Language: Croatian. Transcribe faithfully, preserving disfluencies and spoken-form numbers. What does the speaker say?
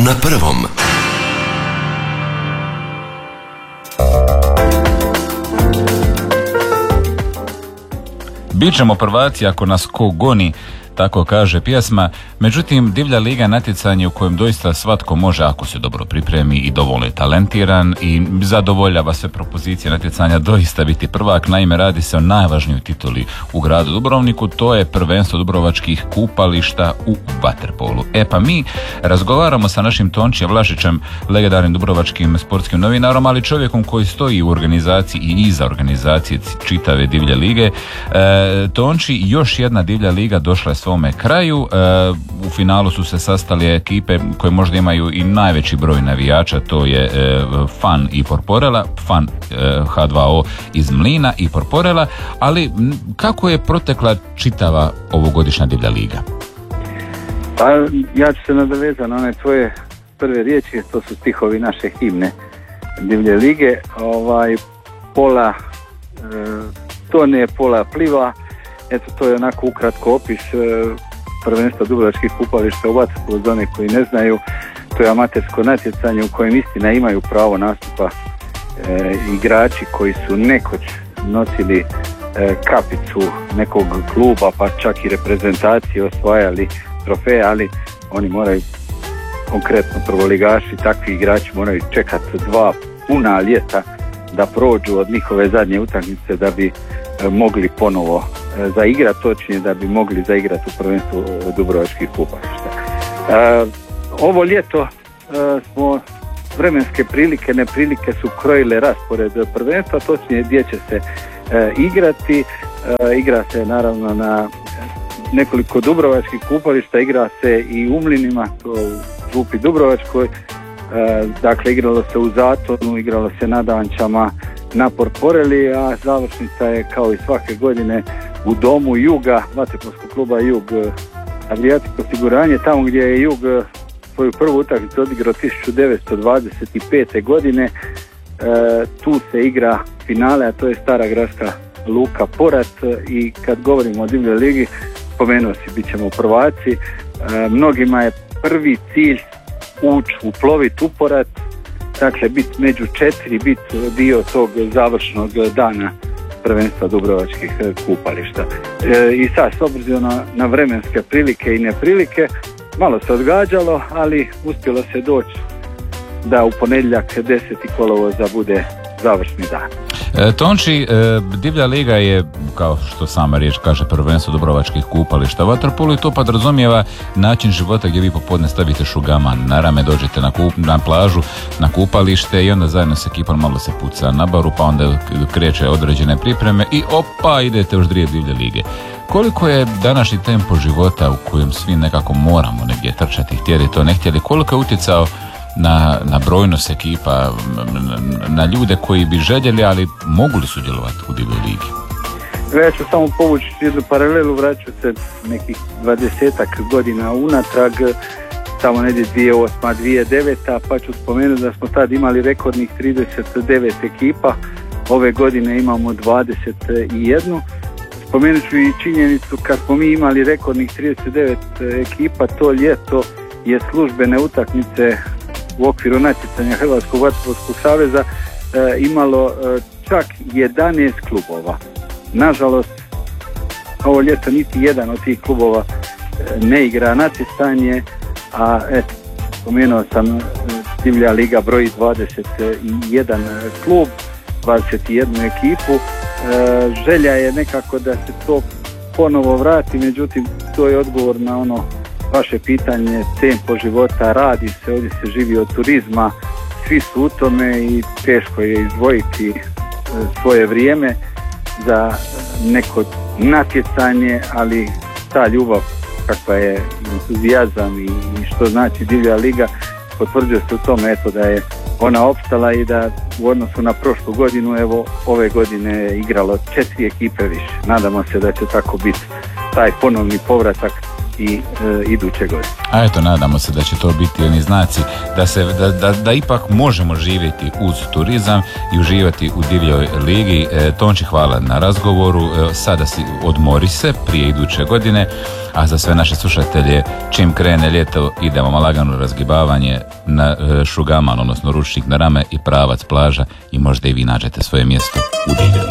na prvom. Bićemo prvaci ako nas ko goni, tako kaže pjesma. Međutim, Divlja liga je natjecanje u kojem doista svatko može, ako se dobro pripremi i dovoljno je talentiran i zadovoljava sve propozicije natjecanja, doista biti prvak. Naime, radi se o najvažnijoj tituli u gradu Dubrovniku, to je prvenstvo dubrovačkih kupališta u vaterpolu. E pa mi razgovaramo sa našim Tončijem Vlašićem, legendarnim dubrovačkim sportskim novinarom, ali čovjekom koji stoji u organizaciji i iza organizacije čitave Divlje lige. E, Tonči, još jedna Divlja liga došla je svome kraju. E, u finalu su se sastali ekipe koje možda imaju i najveći broj navijača, to je e, Fan i Porporela, Fan e, H dva O iz Mlina i Porporela, ali m, kako je protekla čitava ovogodišnja Divlja liga? Pa ja ću se nadovezati na one tvoje prve riječi, to su stihovi naše himne Divlje lige. Ovaj, pola e, tone, pola pliva. Eto, to je onako ukratko opis e, prvenstva dubrovačkih kupališta u vaterpolu. Za one koji ne znaju, to je amatersko natjecanje u kojem istina imaju pravo nastupa e, igrači koji su nekoć nosili e, kapicu nekog kluba, pa čak i reprezentacije, osvajali trofeje, ali oni moraju, konkretno prvoligaši, takvi igrači moraju čekati dva puna ljeta da prođu od njihove zadnje utakmice da bi e, mogli ponovo e, zaigrati, točnije da bi mogli zaigrati u prvenstvu dubrovačkih kupališta. E, ovo ljeto e, smo vremenske prilike, neprilike su krojile raspored prvenstva, točnije gdje će se e, igrati. E, igra se naravno na nekoliko dubrovačkih kupališta, igra se i u Mlinima, to u Župi Dubrovačkoj. E, dakle, igralo se u Zatonu, igralo se na Dančama, na Porporeli, a završnica je kao i svake godine u domu Juga, vaterpolskog kluba Jug Adriatic osiguranje, tamo gdje je Jug svoju prvu utakmicu odigrao tisuću devetsto dvadeset pete. godine. E, tu se igra finale, a to je Stara gradska luka Porat, i kad govorimo o Divljoj ligi, spomenuo si, bit ćemo prvaci. E, mnogima je prvi cilj ući, uploviti u Porat, dakle biti među četiri, biti dio tog završnog dana prvenstva dubrovačkih kupališta. E, I sad, s obzirom na, na vremenske prilike i neprilike, malo se odgađalo, ali uspjelo se doći da u ponedjeljak deseti kolovoza bude završni dan. E, Tonči, e, Divlja liga je, kao što sama riječ kaže, prvenstvo dubrovačkih kupališta u vaterpolu, i to podrazumijeva način života gdje vi popodne stavite šugama na rame, dođete na, kup, na plažu, na kupalište i onda zajedno s ekipom malo se puca na baru, pa onda kreće određene pripreme i opa, idete u ždrije Divlje lige. Koliko je današnji tempo života u kojem svi nekako moramo negdje trčati, htjeli to ne htjeli, koliko je utjecao na, na brojnost ekipa, na, na ljude koji bi željeli, ali mogu li sudjelovati u Divljoj ligi? Ja ću samo povući jednu paralelu, vraću se nekih dvadesetak godina unatrag, tamo negdje dvije hiljade osma dvije hiljade deveta, pa ću spomenuti da smo tad imali rekordnih trideset devet ekipa, ove godine imamo dvadeset jedan. Spomenut ću i činjenicu, kad smo mi imali rekordnih trideset devet ekipa, to ljeto je službene utakmice u okviru natjecanja Hrvatskog vaterpolskog saveza e, imalo e, čak jedanaest klubova. Nažalost, ovo ljeto niti jedan od tih klubova e, ne igra natjecanje, a eto, spomenuo sam, e, Divlja liga broji dvadeset jedan klub, dvadeset jednu ekipu. E, želja je nekako da se to ponovo vrati, međutim to je odgovor na ono vaše pitanje, tempo života, radi se, ovdje se živi od turizma, svi su u tome i teško je izdvojiti e, svoje vrijeme za neko natjecanje, ali ta ljubav kakva je, entuzijazam i, i što znači Divlja liga, potvrđuje se u tome eto da je ona opstala i da u odnosu na prošlu godinu, evo ove godine je igralo četiri ekipe više. Nadamo se da će tako biti taj ponovni povratak i e, iduće godine. A eto, nadamo se da će to biti oni znaci da, se, da, da, da ipak možemo živjeti uz turizam i uživati u divljoj ligi. E, Tonči, hvala na razgovoru. E, sada si odmori se prije iduće godine, a za sve naše slušatelje, čim krene ljeto, idemo lagano razgibavanje na e, Šugaman, odnosno ručnik na rame i pravac plaža, i možda i vi nađete svoje mjesto u divljoj ligi.